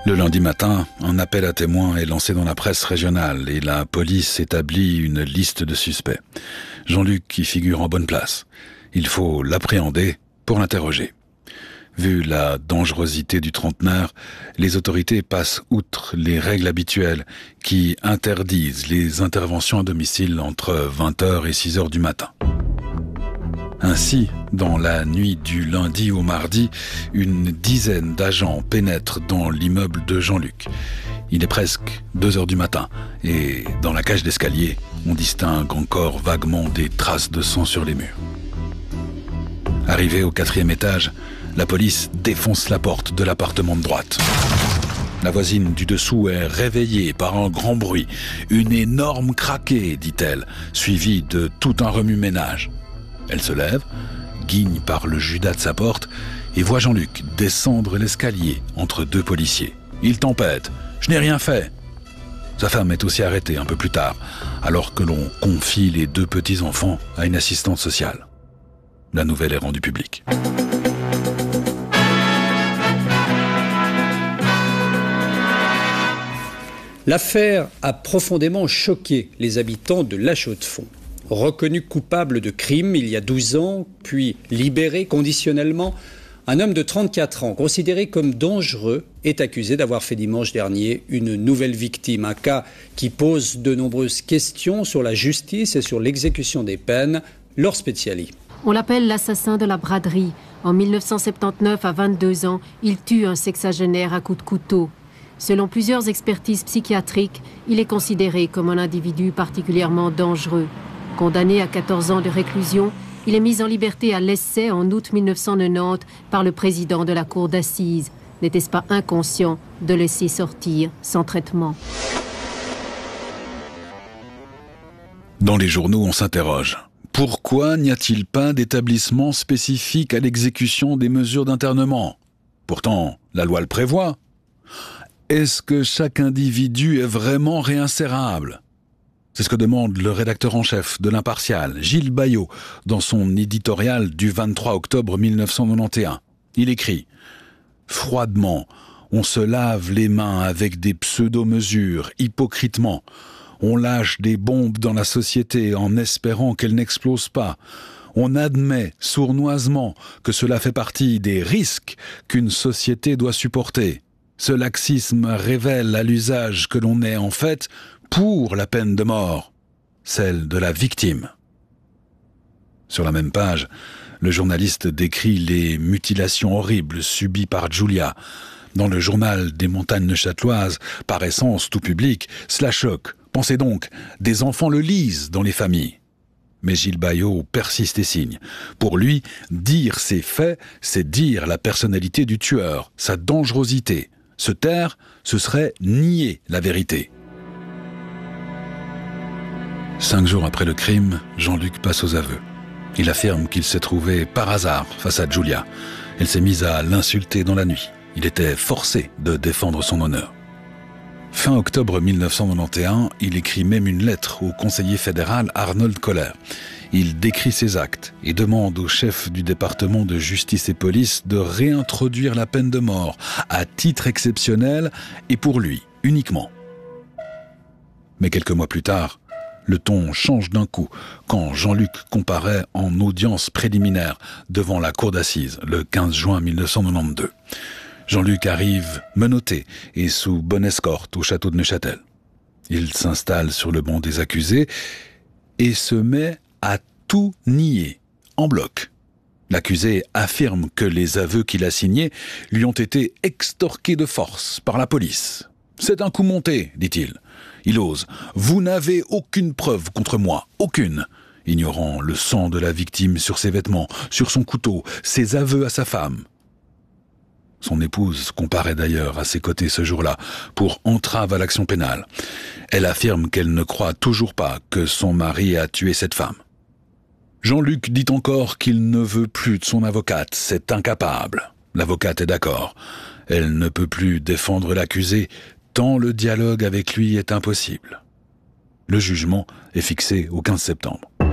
Le lundi matin, un appel à témoins est lancé dans la presse régionale et la police établit une liste de suspects. Jean-Luc y figure en bonne place. Il faut l'appréhender pour l'interroger. Vu la dangerosité du trentenaire, les autorités passent outre les règles habituelles qui interdisent les interventions à domicile entre 20h et 6h du matin. Ainsi, dans la nuit du lundi au mardi, une dizaine d'agents pénètrent dans l'immeuble de Jean-Luc. Il est presque 2h du matin et dans la cage d'escalier, on distingue encore vaguement des traces de sang sur les murs. Arrivé au 4e étage, la police défonce la porte de l'appartement de droite. La voisine du dessous est réveillée par un grand bruit. Une énorme craquée, dit-elle, suivie de tout un remue-ménage. Elle se lève, guigne par le judas de sa porte et voit Jean-Luc descendre l'escalier entre deux policiers. Il tempête. « Je n'ai rien fait !» Sa femme est aussi arrêtée un peu plus tard, alors que l'on confie les 2 petits-enfants à une assistante sociale. La nouvelle est rendue publique. L'affaire a profondément choqué les habitants de La Chaux-de-Fonds. Reconnu coupable de crime il y a 12 ans, puis libéré conditionnellement, un homme de 34 ans, considéré comme dangereux, est accusé d'avoir fait dimanche dernier une nouvelle victime. Un cas qui pose de nombreuses questions sur la justice et sur l'exécution des peines. Laure Speziali. On l'appelle l'assassin de la braderie. En 1979, à 22 ans, il tue un sexagénaire à coups de couteau. Selon plusieurs expertises psychiatriques, il est considéré comme un individu particulièrement dangereux. Condamné à 14 ans de réclusion, il est mis en liberté à l'essai en août 1990 par le président de la cour d'assises. N'était-ce pas inconscient de laisser sortir sans traitement? Dans les journaux, on s'interroge. Pourquoi n'y a-t-il pas d'établissement spécifique à l'exécution des mesures d'internement? Pourtant, la loi le prévoit. Est-ce que chaque individu est vraiment réinsérable? C'est ce que demande le rédacteur en chef de l'Impartial, Gilles Bayot, dans son éditorial du 23 octobre 1991. Il écrit « Froidement, on se lave les mains avec des pseudo-mesures, hypocritement. On lâche des bombes dans la société en espérant qu'elles n'explosent pas. On admet sournoisement que cela fait partie des risques qu'une société doit supporter. Ce laxisme révèle à l'usage que l'on est en fait pour la peine de mort, celle de la victime. » Sur la même page, le journaliste décrit les mutilations horribles subies par Julia. Dans le journal des montagnes neuchâteloises, par essence tout public, cela choque. Pensez donc, des enfants le lisent dans les familles. Mais Gilles Bayot persiste et signe. Pour lui, dire ces faits, c'est dire la personnalité du tueur, sa dangerosité. Se taire, ce serait nier la vérité. 5 jours après le crime, Jean-Luc passe aux aveux. Il affirme qu'il s'est trouvé par hasard face à Julia. Elle s'est mise à l'insulter dans la nuit. Il était forcé de défendre son honneur. Fin octobre 1991, il écrit même une lettre au conseiller fédéral Arnold Koller. Il décrit ses actes et demande au chef du département de justice et police de réintroduire la peine de mort à titre exceptionnel et pour lui uniquement. Mais quelques mois plus tard, le ton change d'un coup quand Jean-Luc comparaît en audience préliminaire devant la cour d'assises le 15 juin 1992. Jean-Luc arrive menotté et sous bonne escorte au château de Neuchâtel. Il s'installe sur le banc des accusés et se met à tout nier, en bloc. L'accusé affirme que les aveux qu'il a signés lui ont été extorqués de force par la police. « C'est un coup monté », dit-il. Il ose. « Vous n'avez aucune preuve contre moi, aucune », ignorant le sang de la victime sur ses vêtements, sur son couteau, ses aveux à sa femme. Son épouse comparaît d'ailleurs à ses côtés ce jour-là pour entrave à l'action pénale. Elle affirme qu'elle ne croit toujours pas que son mari a tué cette femme. Jean-Luc dit encore qu'il ne veut plus de son avocate, c'est incapable. L'avocate est d'accord. Elle ne peut plus défendre l'accusé tant le dialogue avec lui est impossible. Le jugement est fixé au 15 septembre.